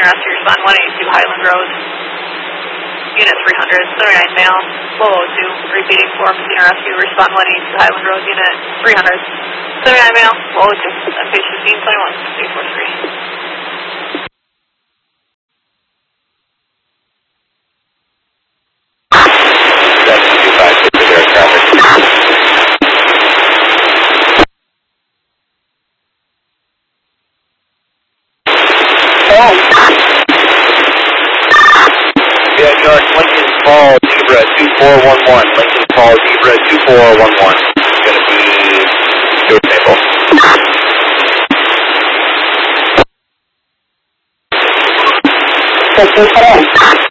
Casino Rescue, respond 182 Highland Road. Unit 300, 79 male, low 02, repeating for Casino Rescue, respond 182 Highland Road, Unit 300, 79 male, low 02, on page 1521, 843. Yeah, New York, Lincoln Call, Zebra 2411. Lincoln Call, Zebra 2411. It's going to be your table.